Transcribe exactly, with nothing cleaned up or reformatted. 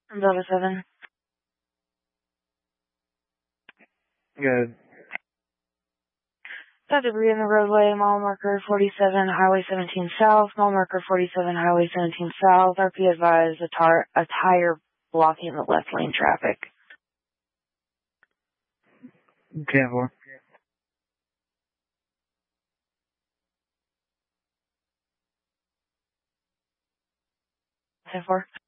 Delta seven. Good. Got debris in the roadway, mile marker forty-seven, Highway seventeen South, mile marker forty-seven, Highway seventeen South. R P advised a, tar- a tire blocking the left lane traffic. ten four. ten four.